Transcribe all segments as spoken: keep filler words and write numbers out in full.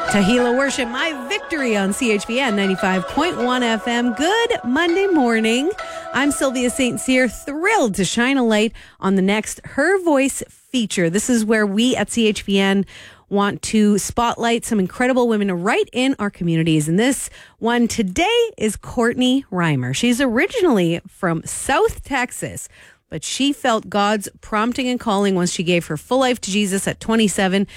Tahila Worship, My Victory on C H V N ninety-five point one F M. Good Monday morning. I'm Sylvia Saint Cyr, thrilled to shine a light on the next Her Voice feature. This is where we at C H V N want to spotlight some incredible women right in our communities. And this one today is Courtney Reimer. She's originally from South Texas, but she felt God's prompting and calling once she gave her full life to Jesus at twenty-seven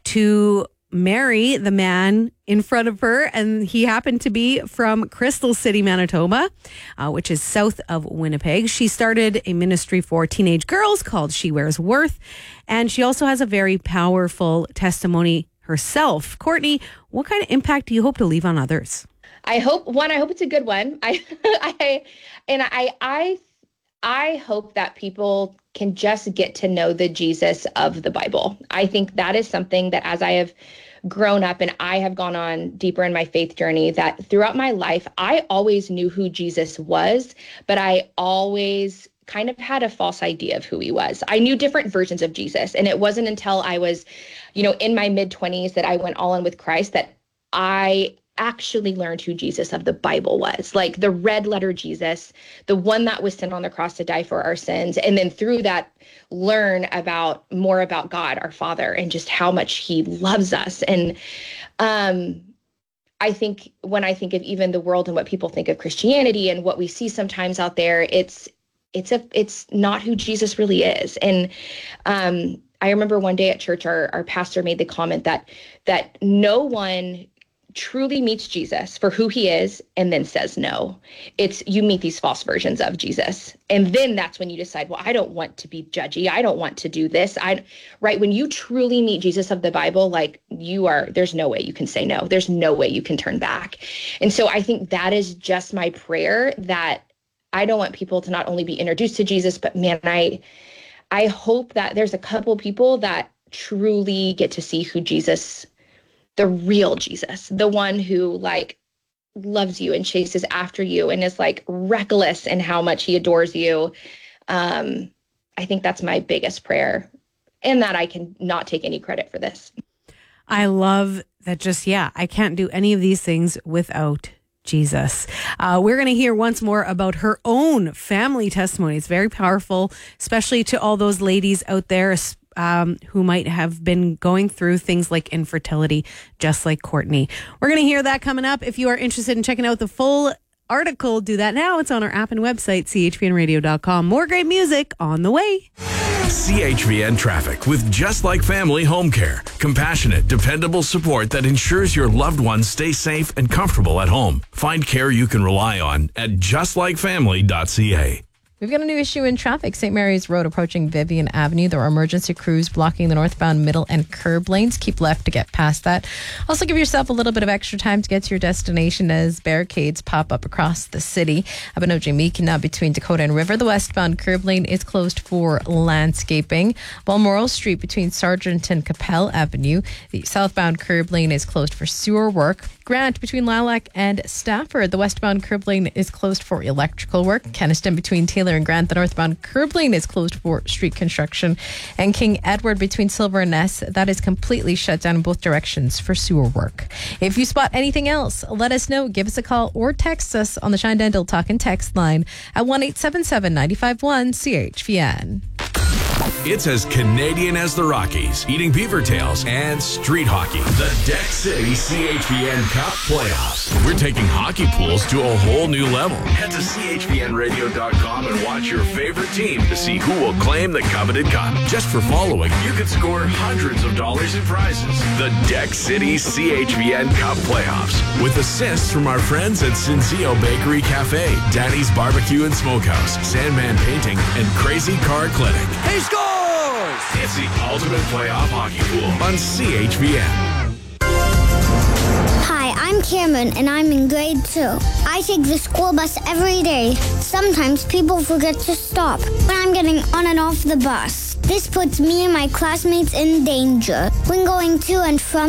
to marry the man in front of her, and he happened to be from Crystal City, Manitoba, uh, which is south of Winnipeg. She started a ministry for teenage girls called She Wears Worth, and she also has a very powerful testimony herself. Courtney, what kind of impact do you hope to leave on others? I hope one. I hope it's a good one. I, I, and I, I, I hope that people can just get to know the Jesus of the Bible. I think that is something that as I have grown up and I have gone on deeper in my faith journey, that throughout my life, I always knew who Jesus was, but I always kind of had a false idea of who he was. I knew different versions of Jesus. And it wasn't until I was, you know, in my mid twenties that I went all in with Christ that I actually learned who Jesus of the Bible was, like the red letter Jesus, the one that was sent on the cross to die for our sins. And then through that, learn about more about God, our Father, and just how much he loves us. And um, I think when I think of even the world and what people think of Christianity and what we see sometimes out there, it's it's a it's not who Jesus really is. And um, I remember one day at church, our our pastor made the comment that that no one truly meets Jesus for who he is and then says no. It's you meet these false versions of Jesus. And then that's when you decide, well, I don't want to be judgy. I don't want to do this. I right. When you truly meet Jesus of the Bible, like you are, there's no way you can say no. There's no way you can turn back. And so I think that is just my prayer, that I don't want people to not only be introduced to Jesus, but man, I, I hope that there's a couple people that truly get to see who Jesus, the real Jesus, the one who like loves you and chases after you and is like reckless in how much he adores you. Um, I think that's my biggest prayer, and that I can not take any credit for this. I love that. Just, yeah, I can't do any of these things without Jesus. Uh, we're going to hear once more about her own family testimony. It's very powerful, especially to all those ladies out there, Um, who might have been going through things like infertility, just like Courtney. We're going to hear that coming up. If you are interested in checking out the full article, do that now. It's on our app and website, c h v n radio dot com. More great music on the way. C H V N Traffic with Just Like Family Home Care. Compassionate, dependable support that ensures your loved ones stay safe and comfortable at home. Find care you can rely on at just like family dot c a. We've got a new issue in traffic. Saint Mary's Road approaching Vivian Avenue. There are emergency crews blocking the northbound middle and curb lanes. Keep left to get past that. Also give yourself a little bit of extra time to get to your destination as barricades pop up across the city. Abenoji-Mikina between Dakota and River. The westbound curb lane is closed for landscaping. Balmoral Street between Sargent and Capel Avenue. The southbound curb lane is closed for sewer work. Grant between Lilac and Stafford. The westbound curb lane is closed for electrical work. Keniston between Taylor and Grant. The northbound curb lane is closed for street construction. And King Edward between Silver and Ness, that is completely shut down in both directions for sewer work. If you spot anything else, let us know. Give us a call or text us on the Shine Dental Talk and Text line at one eight seven seven, nine five one, C H V N. It's as Canadian as the Rockies, eating beaver tails, and street hockey. The Deck City C H V N Cup Playoffs. We're taking hockey pools to a whole new level. Head to c h v n radio dot com and watch your favorite team to see who will claim the coveted cup. Just for following, you could score hundreds of dollars in prizes. The Deck City C H V N Cup Playoffs. With assists from our friends at Cinzio Bakery Cafe, Daddy's Barbecue and Smokehouse, Sandman Painting, and Crazy Car Clinic. He scores! It's the ultimate playoff hockey pool on C H V N. Hi, I'm Cameron, and I'm in grade two. I take the school bus every day. Sometimes people forget to stop when I'm getting on and off the bus. This puts me and my classmates in danger when going to and from